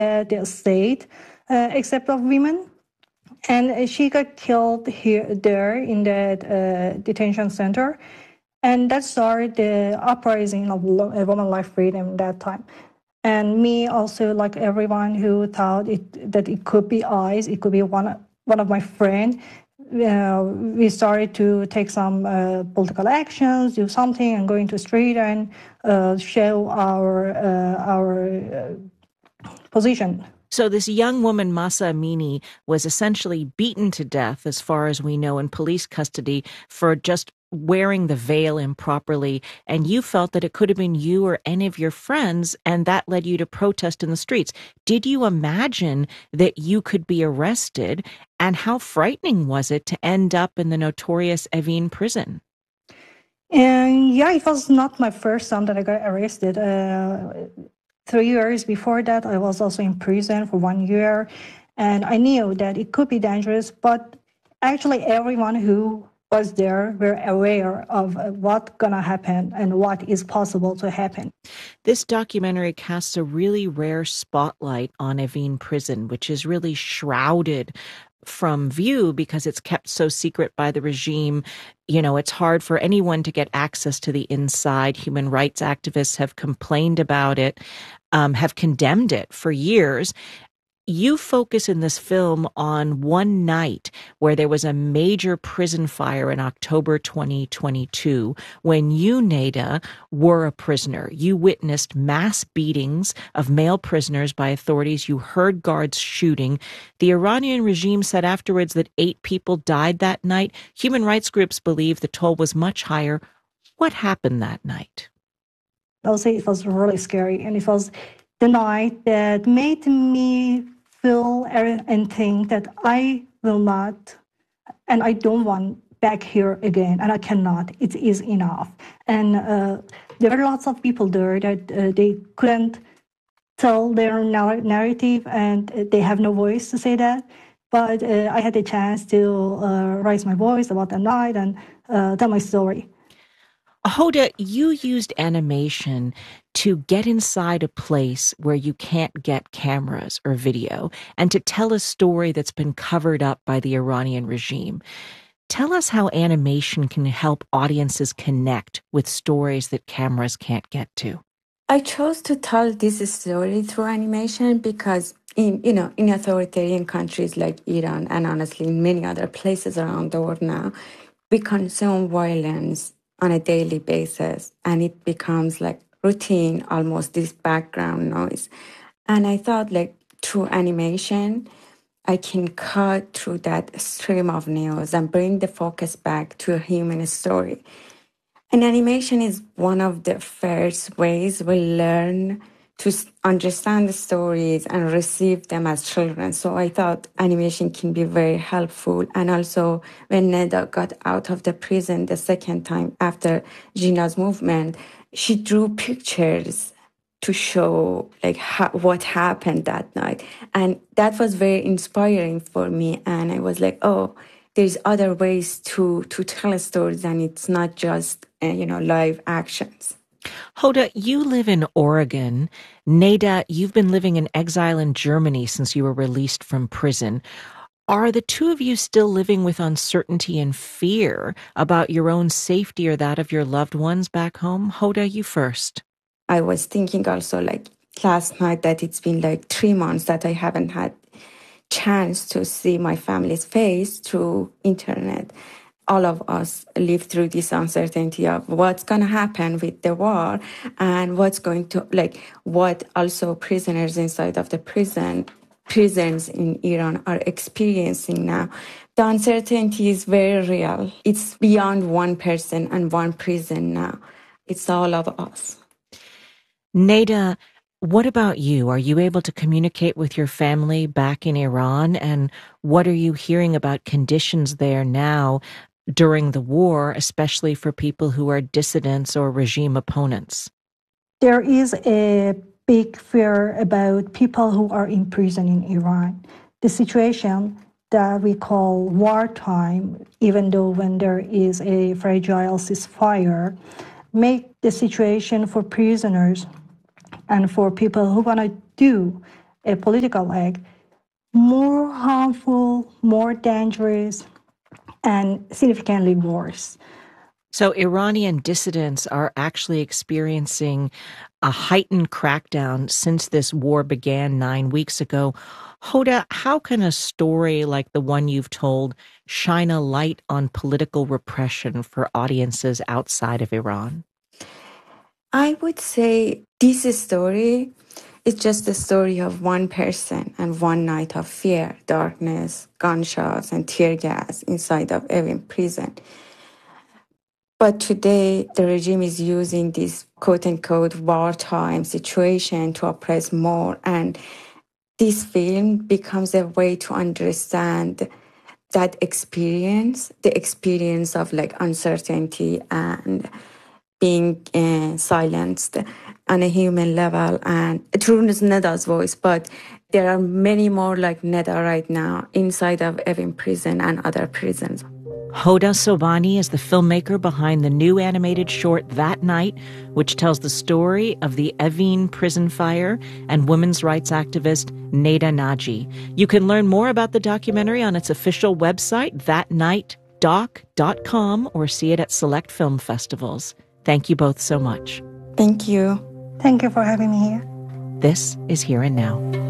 the state, except of women. And she got killed there in that detention center. And that started the uprising of women life freedom that time. And me also, like everyone who thought that it could be ICE, it could be one of my friends. We started to take some political actions, do something, and go into the street and show our position. So this young woman, Mahsa Amini, was essentially beaten to death, as far as we know, in police custody for just wearing the veil improperly. And you felt that it could have been you or any of your friends, and that led you to protest in the streets. Did you imagine that you could be arrested? And how frightening was it to end up in the notorious Evin prison? And yeah, it was not my first time that I got arrested. 3 years before that, I was also in prison for 1 year. And I knew that it could be dangerous, but actually everyone who was there were aware of what's going to happen and what is possible to happen. This documentary casts a really rare spotlight on Evin prison, which is really shrouded from view because it's kept so secret by the regime. You know, it's hard for anyone to get access to the inside. Human rights activists have complained about it, have condemned it for years. You focus in this film on one night where there was a major prison fire in October 2022 when you, Neda, were a prisoner. You witnessed mass beatings of male prisoners by authorities. You heard guards shooting. The Iranian regime said afterwards that 8 people died that night. Human rights groups believe the toll was much higher. What happened that night? I'll say it was really scary, and it was the night that made me feel and think that I will not, and I don't want back here again, and I cannot. It is enough. And there were lots of people there that they couldn't tell their narrative, and they have no voice to say that. But I had a chance to raise my voice about the night and tell my story. Hoda, you used animation to get inside a place where you can't get cameras or video and to tell a story that's been covered up by the Iranian regime. Tell us how animation can help audiences connect with stories that cameras can't get to. I chose to tell this story through animation because in authoritarian countries like Iran and honestly in many other places around the world now, we consume violence on a daily basis, and it becomes like routine, almost this background noise. And I thought like through animation, I can cut through that stream of news and bring the focus back to a human story. And animation is one of the first ways we learn to understand the stories and receive them as children. So I thought animation can be very helpful. And also when Neda got out of the prison the second time after Gina's movement, she drew pictures to show like what happened that night. And that was very inspiring for me. And I was like, oh, there's other ways to tell stories, and it's not just, live actions. Hoda, you live in Oregon. Neda, you've been living in exile in Germany since you were released from prison. Are the two of you still living with uncertainty and fear about your own safety or that of your loved ones back home? Hoda, you first. I was thinking also like last night that it's been like 3 months that I haven't had chance to see my family's face through internet. All of us live through this uncertainty of what's going to happen with the war and what also prisoners inside of the prisons in Iran are experiencing now. The uncertainty is very real. It's beyond one person and one prison now. It's all of us. Neda, what about you? Are you able to communicate with your family back in Iran? And what are you hearing about conditions there now during the war, especially for people who are dissidents or regime opponents? There is a big fear about people who are in prison in Iran. The situation that we call wartime, even though when there is a fragile ceasefire, make the situation for prisoners and for people who want to do a political egg, more harmful, more dangerous, and significantly worse. So Iranian dissidents are actually experiencing a heightened crackdown since this war began 9 weeks ago. Hoda, how can a story like the one you've told shine a light on political repression for audiences outside of Iran? I would say this story is just the story of one person and one night of fear, darkness, gunshots, and tear gas inside of Evin prison. But today, the regime is using this quote-unquote wartime situation to oppress more. And this film becomes a way to understand that experience, the experience of like uncertainty and being silenced on a human level. And through Neda's voice, but there are many more like Neda right now inside of Evin prison and other prisons. Hoda Sobhani is the filmmaker behind the new animated short That Night, which tells the story of the Evin prison fire and women's rights activist Neda Naji. You can learn more about the documentary on its official website, thatnightdoc.com, or see it at select film festivals. Thank you both so much. Thank you. Thank you for having me here. This is Here and Now.